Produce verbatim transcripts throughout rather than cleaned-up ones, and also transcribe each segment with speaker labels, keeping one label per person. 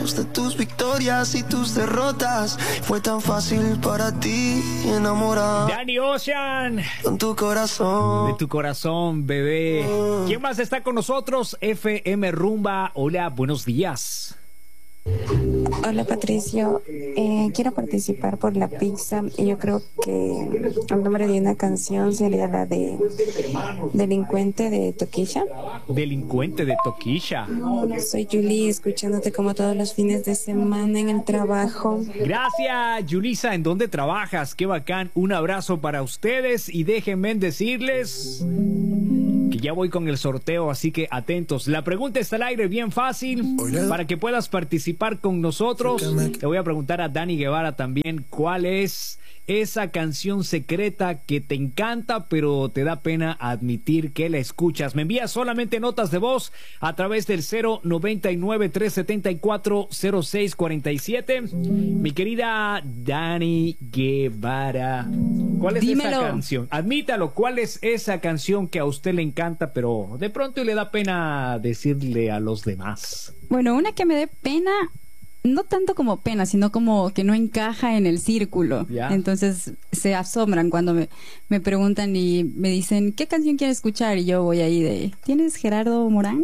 Speaker 1: De tus victorias y tus derrotas, fue tan fácil para ti enamorar.
Speaker 2: Danny Ocean,
Speaker 1: con tu corazón.
Speaker 2: De tu corazón, bebé. ¿Quién más está con nosotros? F M Rumba. Hola, buenos días.
Speaker 3: Hola Patricio, eh, quiero participar por la pizza y yo creo que el nombre de una canción sería la de Delincuente de Toquilla.
Speaker 2: Delincuente de Toquilla.
Speaker 3: Soy Julie, escuchándote como todos los fines de semana en el trabajo.
Speaker 2: Gracias, Yulisa. ¿En dónde trabajas? Qué bacán. Un abrazo para ustedes y déjenme decirles que ya voy con el sorteo, así que atentos. La pregunta está al aire, bien fácil, para que puedas participar con nosotros. Le voy a preguntar a Dani Guevara también cuál es esa canción secreta que te encanta, pero te da pena admitir que la escuchas. Me envías solamente notas de voz a través del cero noventa y nueve, trescientos setenta y cuatro, cero seis cuarenta y siete. Mi querida Dani Guevara, ¿cuál es
Speaker 4: Dímelo.
Speaker 2: esa canción? Admítalo, ¿cuál es esa canción que a usted le encanta, pero de pronto le da pena decirle a los demás?
Speaker 4: Bueno, una que me dé pena, no tanto como pena, sino como que no encaja en el círculo.
Speaker 2: Ya.
Speaker 4: Entonces se asombran cuando me, me preguntan y me dicen, ¿qué canción quieres escuchar? Y yo voy ahí de, ¿tienes Gerardo Morán?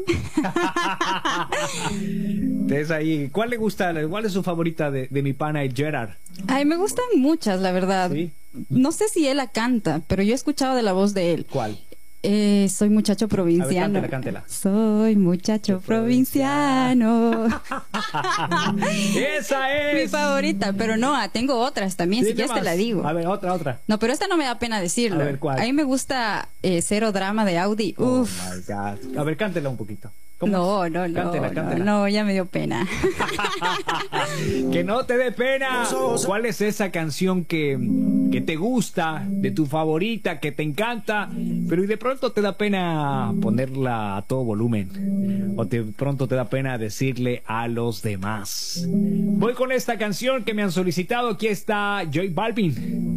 Speaker 2: Entonces ahí, ¿cuál le gusta? ¿Cuál es su favorita de, de mi pana el Gerard?
Speaker 4: Ay, me gustan muchas, la verdad.
Speaker 2: ¿Sí?
Speaker 4: No sé si él la canta, pero yo he escuchado de la voz de él.
Speaker 2: ¿Cuál?
Speaker 4: Eh, soy muchacho provinciano.
Speaker 2: A ver, cántela, cántela.
Speaker 4: Soy muchacho provinciano.
Speaker 2: Esa es
Speaker 4: mi favorita, pero no, tengo otras también,
Speaker 2: Sí,
Speaker 4: si quieres
Speaker 2: más.
Speaker 4: te la digo.
Speaker 2: A ver, otra, otra.
Speaker 4: No, pero esta no me da pena decirlo.
Speaker 2: A ver, ¿cuál?
Speaker 4: A mí me gusta eh, Cero Drama de Audi.
Speaker 2: Oh
Speaker 4: Uf.
Speaker 2: my God. A ver, cántela un poquito. ¿Cómo?
Speaker 4: No, no, no,
Speaker 2: Cántela,
Speaker 4: no,
Speaker 2: cántela.
Speaker 4: no, ya me dio pena.
Speaker 2: Que no te dé pena. ¿Cuál es esa canción que, que te gusta, de tu favorita, que te encanta, pero y de pronto te da pena ponerla a todo volumen? O de pronto te da pena decirle a los demás. Voy con esta canción que me han solicitado. Aquí está J Balvin.